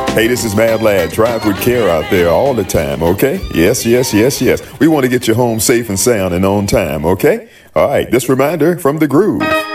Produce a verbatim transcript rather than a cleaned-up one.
Hey, this is Mad Lad. Drive with care out there all the time, okay? Yes, yes, yes, yes. We want to get you home safe and sound and on time, okay? All right, this reminder from The Groove.